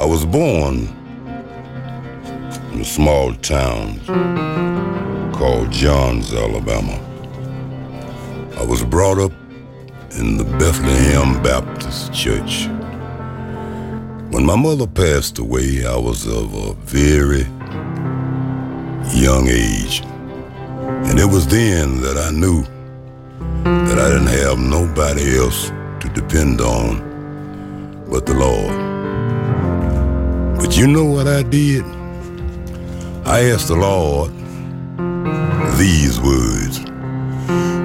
I was born in a small town called Johns, Alabama. I was brought up in the Bethlehem Baptist Church. When my mother passed away, I was of a very young age. And it was then that I knew that I didn't have nobody else to depend on but the Lord. But you know what I did? I asked the Lord these words: